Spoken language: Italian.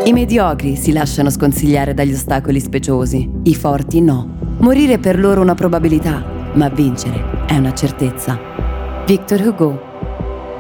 I mediocri si lasciano sconsigliare dagli ostacoli speciosi, i forti no. Morire è per loro una probabilità, ma vincere è una certezza. Victor Hugo.